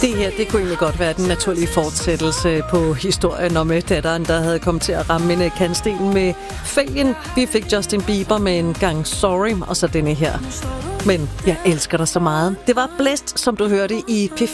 Det her, det kunne egentlig godt være den naturlige fortsættelse på historien om datteren, der havde kommet til at ramme en kantsten med fælgen. Vi fik Justin Bieber med en gang Sorry, og så denne her. Men jeg elsker dig så meget. Det var Blæst, som du hørte i P4